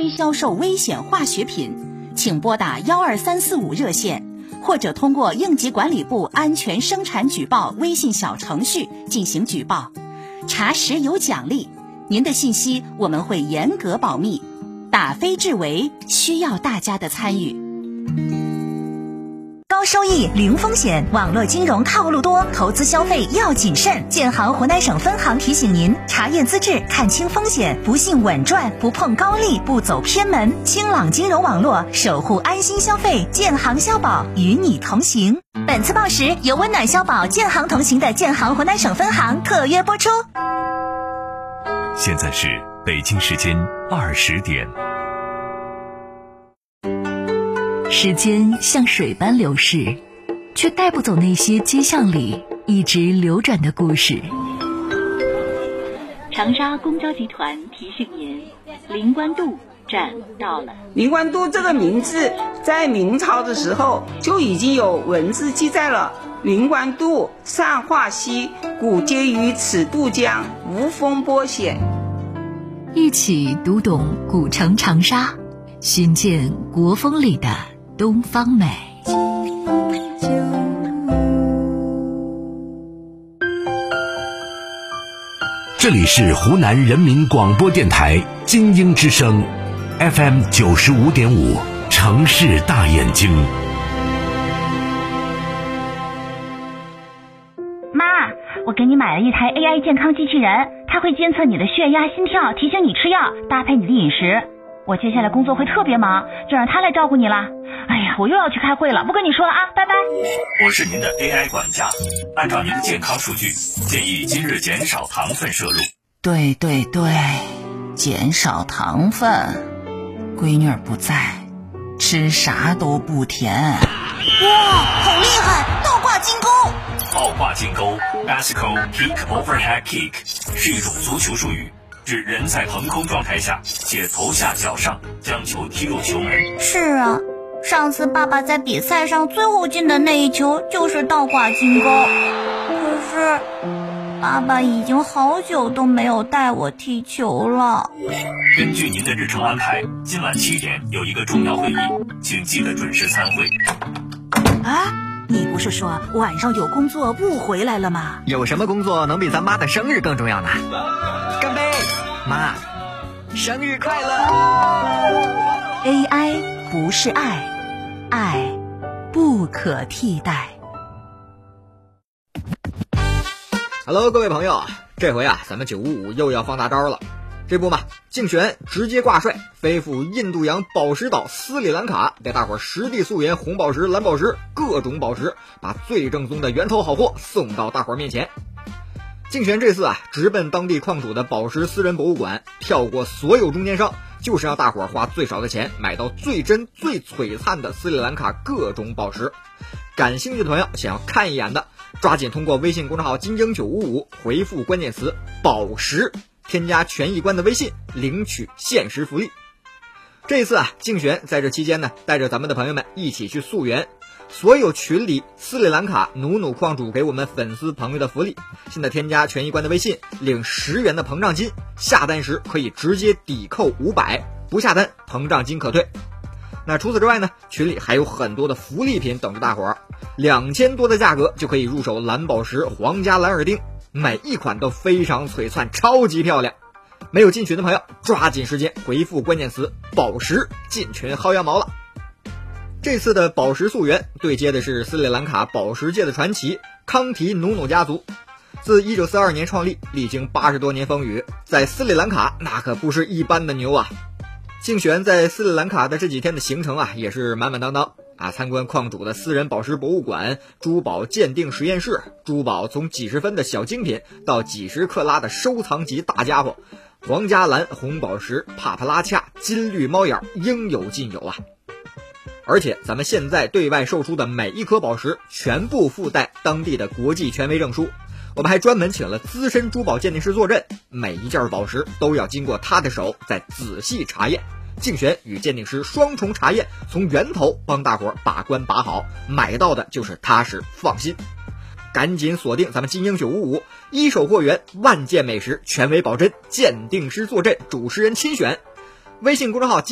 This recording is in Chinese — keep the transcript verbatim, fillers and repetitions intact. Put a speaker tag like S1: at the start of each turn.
S1: 微销售危险化学品，请拨打幺二三四五热线，或者通过应急管理部安全生产举报微信小程序进行举报。查实有奖励，您的信息我们会严格保密，打非治为，需要大家的参与。
S2: 高收益零风险，网络金融套路多，投资消费要谨慎。建行湖南省分行提醒您：查验资质，看清风险，不信稳赚，不碰高利，不走偏门。清朗金融网络，守护安心消费，建行消保与你同行。本次报时由温暖消保、建行同行的建行湖南省分行特约播出。
S3: 现在是北京时间二十点。
S4: 时间像水般流逝，却带不走那些街巷里一直流转的故事。
S1: 长沙公交集团提醒您，灵官渡站到了。
S5: 灵官渡这个名字在明朝的时候就已经有文字记载了。灵官渡，善化溪，古接于此渡江，无风波险。
S4: 一起读懂古城长沙，寻见国风里的东方美。
S3: 这里是湖南人民广播电台金鹰之声 F M 九十五点五，城市大眼睛。
S6: 妈，我给你买了一台 A I 健康机器人，它会监测你的血压、心跳，提醒你吃药，搭配你的饮食。我接下来工作会特别忙，就让他来照顾你啦。哎呀，我又要去开会了，不跟你说了啊，拜拜。
S3: 我是您的 A I 管家，按照您的健康数据，建议今日减少糖分摄入。
S1: 对对对，减少糖分。闺女儿不在，吃啥都不甜。
S2: 哇，好厉害，倒挂金钩！
S3: 倒挂金钩 Bicycle Kick Overhead Kick 是一种足球术语，指人在腾空状态下且头下脚上将球踢入球门。
S2: 是啊，上次爸爸在比赛上最后进的那一球就是倒挂金钩，可是爸爸已经好久都没有带我踢球了。
S3: 根据您的日程安排，今晚七点有一个重要会议，请记得准时参会。
S1: 啊，你不是说晚上有工作不回来了吗？
S7: 有什么工作能比咱妈的生日更重要呢？干杯，妈，生日快乐。
S1: A I 不是爱，爱不可替代。
S7: Hello， 各位朋友，这回啊，咱们九五五又要放大招了。这不嘛，竞选直接挂帅，飞赴印度洋宝石岛斯里兰卡，带大伙实地溯源红宝石、蓝宝石各种宝石，把最正宗的源头好货送到大伙面前。竞选这次啊，直奔当地矿主的宝石私人博物馆，跳过所有中间商，就是让大伙花最少的钱买到最真最璀璨的斯里兰卡各种宝石。感兴趣的朋友想要看一眼的，抓紧通过微信公众号金鹰九五五回复关键词宝石，添加权益官的微信领取限时福利。这一次啊，竞选在这期间呢，带着咱们的朋友们一起去溯源。所有群里斯里兰卡努努矿主给我们粉丝朋友的福利，现在添加权益官的微信领十元的膨胀金，下单时可以直接抵扣五百，不下单膨胀金可退。那除此之外呢，群里还有很多的福利品等着大伙儿，两千多的价格就可以入手蓝宝石皇家蓝耳钉，每一款都非常璀璨，超级漂亮。没有进群的朋友抓紧时间回复关键词宝石进群薅羊毛了。这次的宝石溯源对接的是斯里兰卡宝石界的传奇康提努努家族，自一九四二年创立，历经八十多年风雨，在斯里兰卡那可不是一般的牛啊。竞选在斯里兰卡的这几天的行程啊，也是满满当当啊！参观矿主的私人宝石博物馆、珠宝鉴定实验室，珠宝从几十分的小精品到几十克拉的收藏级大家伙，皇家蓝、红宝石、帕帕拉恰、金绿猫眼应有尽有啊！而且咱们现在对外售出的每一颗宝石全部附带当地的国际权威证书，我们还专门请了资深珠宝鉴定师坐镇，每一件宝石都要经过他的手再仔细查验。竞选与鉴定师双重查验，从源头帮大伙把关把好，买到的就是踏实放心。赶紧锁定咱们金鹰九五五，一手货源，万件美食，权威保真，鉴定师坐镇，主持人亲选。微信公众号